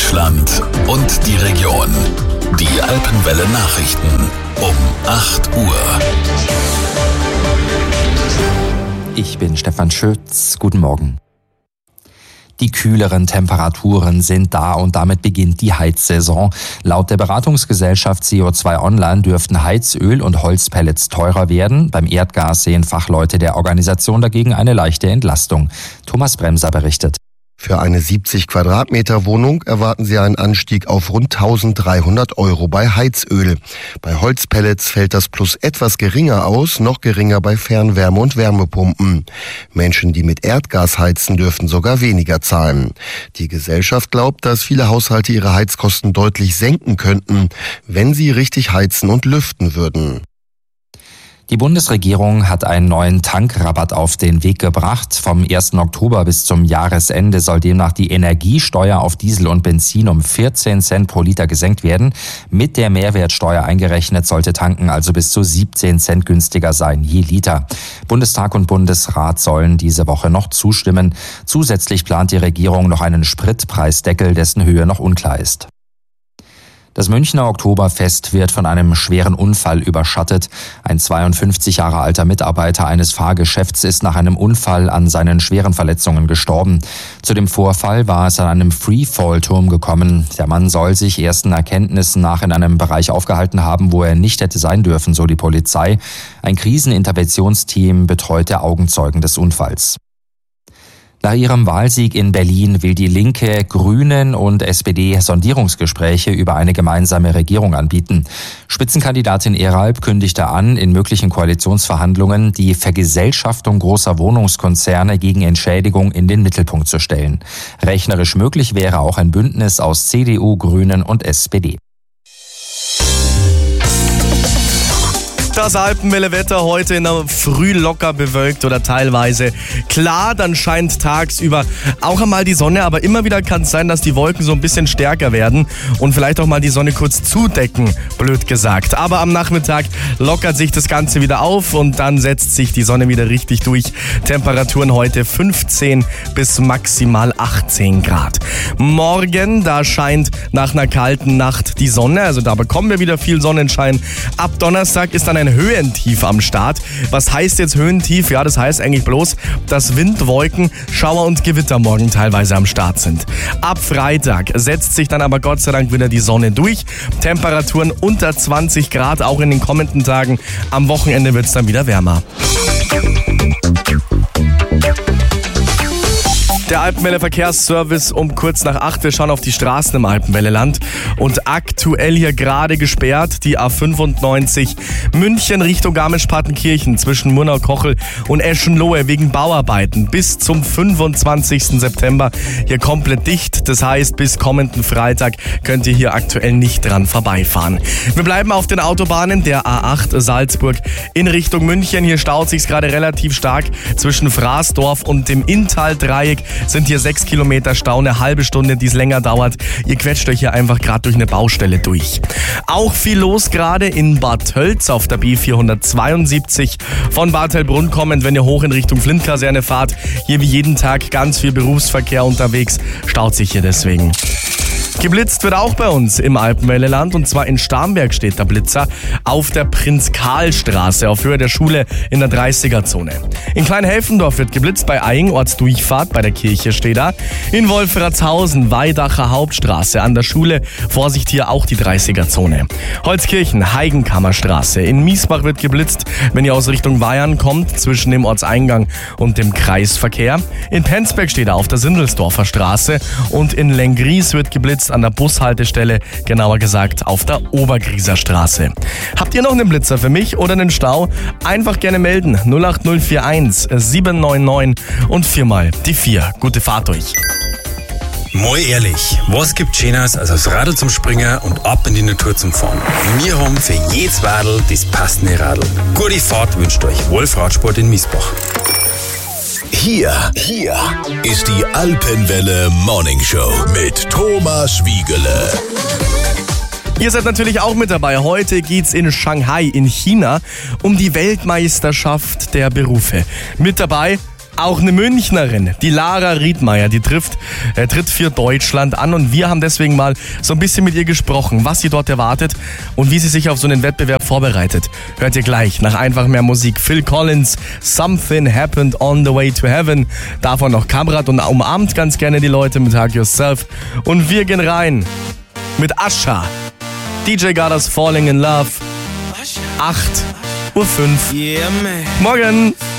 Deutschland und die Region. Die Alpenwelle Nachrichten um 8 Uhr. Ich bin Stefan Schütz. Guten Morgen. Die kühleren Temperaturen sind da und damit beginnt die Heizsaison. Laut der Beratungsgesellschaft CO2 Online dürften Heizöl und Holzpellets teurer werden. Beim Erdgas sehen Fachleute der Organisation dagegen eine leichte Entlastung. Thomas Bremser berichtet. Für eine 70 Quadratmeter Wohnung erwarten Sie einen Anstieg auf rund 1.300 € bei Heizöl. Bei Holzpellets fällt das Plus etwas geringer aus, noch geringer bei Fernwärme- und Wärmepumpen. Menschen, die mit Erdgas heizen, dürften sogar weniger zahlen. Die Gesellschaft glaubt, dass viele Haushalte ihre Heizkosten deutlich senken könnten, wenn sie richtig heizen und lüften würden. Die Bundesregierung hat einen neuen Tankrabatt auf den Weg gebracht. Vom 1. Oktober bis zum Jahresende soll demnach die Energiesteuer auf Diesel und Benzin um 14 Cent pro Liter gesenkt werden. Mit der Mehrwertsteuer eingerechnet sollte Tanken also bis zu 17 Cent günstiger sein je Liter. Bundestag und Bundesrat sollen diese Woche noch zustimmen. Zusätzlich plant die Regierung noch einen Spritpreisdeckel, dessen Höhe noch unklar ist. Das Münchner Oktoberfest wird von einem schweren Unfall überschattet. Ein 52 Jahre alter Mitarbeiter eines Fahrgeschäfts ist nach einem Unfall an seinen schweren Verletzungen gestorben. Zu dem Vorfall war es an einem Freefall-Turm gekommen. Der Mann soll sich ersten Erkenntnissen nach in einem Bereich aufgehalten haben, wo er nicht hätte sein dürfen, so die Polizei. Ein Kriseninterventionsteam betreut der Augenzeugen des Unfalls. Nach ihrem Wahlsieg in Berlin will die Linke, Grünen und SPD Sondierungsgespräche über eine gemeinsame Regierung anbieten. Spitzenkandidatin Eralb kündigte an, in möglichen Koalitionsverhandlungen die Vergesellschaftung großer Wohnungskonzerne gegen Entschädigung in den Mittelpunkt zu stellen. Rechnerisch möglich wäre auch ein Bündnis aus CDU, Grünen und SPD. Das Alpenwelle-Wetter heute in der Früh locker bewölkt oder teilweise klar. Dann scheint tagsüber auch einmal die Sonne, aber immer wieder kann es sein, dass die Wolken so ein bisschen stärker werden und vielleicht auch mal die Sonne kurz zudecken, blöd gesagt. Aber am Nachmittag lockert sich das Ganze wieder auf und dann setzt sich die Sonne wieder richtig durch. Temperaturen heute 15 bis maximal 18 Grad. Morgen, da scheint nach einer kalten Nacht die Sonne, also da bekommen wir wieder viel Sonnenschein. Ab Donnerstag ist dann ein Höhentief am Start. Was heißt jetzt Höhentief? Ja, das heißt eigentlich bloß, dass Wind, Wolken, Schauer und Gewitter morgen teilweise am Start sind. Ab Freitag setzt sich dann aber Gott sei Dank wieder die Sonne durch. Temperaturen unter 20 Grad, auch in den kommenden Tagen. Am Wochenende wird es dann wieder wärmer. Der Alpenwelle Verkehrsservice um kurz nach 8. Wir schauen auf die Straßen im Alpenwelleland und aktuell hier gerade gesperrt die A95 München Richtung Garmisch-Partenkirchen zwischen Murnau-Kochel und Eschenlohe wegen Bauarbeiten bis zum 25. September hier komplett dicht. Das heißt, bis kommenden Freitag könnt ihr hier aktuell nicht dran vorbeifahren. Wir bleiben auf den Autobahnen der A8 Salzburg in Richtung München. Hier staut sich's gerade relativ stark zwischen Fraßdorf und dem Inntal-Dreieck. Sind hier 6 Kilometer Stau, eine halbe Stunde, die es länger dauert. Ihr quetscht euch hier einfach gerade durch eine Baustelle durch. Auch viel los gerade in Bad Tölz auf der B472. Von Bad Hellbrunn kommend, wenn ihr hoch in Richtung Flint-Kaserne fahrt. Hier wie jeden Tag ganz viel Berufsverkehr unterwegs. Staut sich hier deswegen. Geblitzt wird auch bei uns im Alpenwelleland und zwar in Starnberg steht der Blitzer auf der Prinz-Karl-Straße auf Höhe der Schule in der 30er-Zone. In Kleinhelfendorf wird geblitzt bei Eying, Ortsdurchfahrt, bei der Kirche steht da. In Wolfratshausen, Weidacher Hauptstraße an der Schule, Vorsicht hier auch die 30er-Zone. Holzkirchen, Heigenkammerstraße. In Miesbach wird geblitzt, wenn ihr aus Richtung Weyern kommt, zwischen dem Ortseingang und dem Kreisverkehr. In Penzberg steht er auf der Sindelsdorfer Straße und in Lengries wird geblitzt an der Bushaltestelle, genauer gesagt auf der Obergrieser Straße. Habt ihr noch einen Blitzer für mich oder einen Stau? Einfach gerne melden. 08041 799 und 4 mal die 4. Gute Fahrt euch. Mal ehrlich, was gibt Schöneres als aufs Radl zum Springen und ab in die Natur zum Fahren? Wir haben für jedes Radl das passende Radl. Gute Fahrt wünscht euch Wolf Radsport in Miesbach. Hier ist die Alpenwelle Morning Show mit Thomas Wiegele. Ihr seid natürlich auch mit dabei. Heute geht's in Shanghai in China um die Weltmeisterschaft der Berufe. Mit dabei Auch eine Münchnerin, die Lara Riedmeier, die tritt für Deutschland an und wir haben deswegen mal so ein bisschen mit ihr gesprochen, was sie dort erwartet und wie sie sich auf so einen Wettbewerb vorbereitet. Hört ihr gleich nach einfach mehr Musik. Phil Collins, Something Happened on the Way to Heaven. Davon noch Kamrat und umarmt ganz gerne die Leute mit Hug Yourself. Und wir gehen rein mit Asha. DJ Gada's Falling in Love. 8:05 Uhr. Morgen.